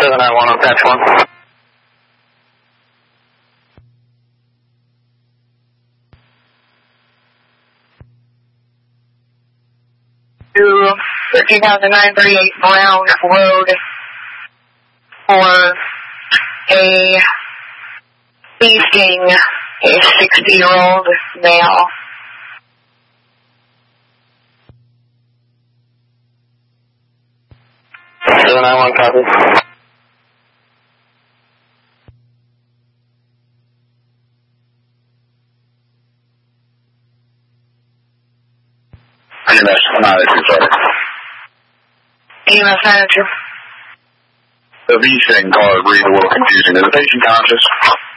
791 on patch 1. 13,938 Brown Road for a feasting a 60-year-old male. Seven nine one, copy. EMS, EMS manager. The V-Sing car is reading a little confusing. Is the patient conscious?